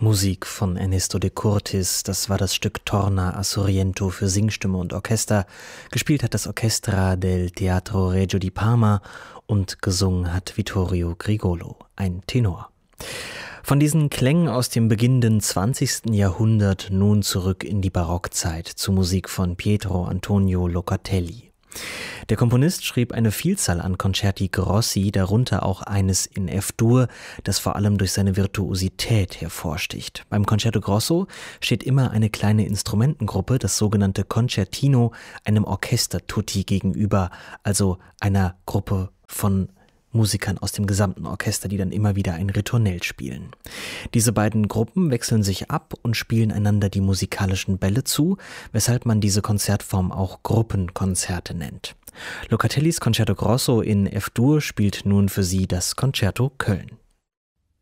Musik von Ernesto de Curtis, das war das Stück Torna a Sorrento für Singstimme und Orchester. Gespielt hat das Orchestra del Teatro Regio di Parma und gesungen hat Vittorio Grigolo, ein Tenor. Von diesen Klängen aus dem beginnenden 20. Jahrhundert nun zurück in die Barockzeit zu Musik von Pietro Antonio Locatelli. Der Komponist schrieb eine Vielzahl an Concerti Grossi, darunter auch eines in F-Dur, das vor allem durch seine Virtuosität hervorsticht. Beim Concerto Grosso steht immer eine kleine Instrumentengruppe, das sogenannte Concertino, einem Orchester-Tutti gegenüber, also einer Gruppe von Musikern aus dem gesamten Orchester, die dann immer wieder ein Ritornell spielen. Diese beiden Gruppen wechseln sich ab und spielen einander die musikalischen Bälle zu, weshalb man diese Konzertform auch Gruppenkonzerte nennt. Locatellis Concerto Grosso in F-Dur spielt nun für Sie das Concerto Köln.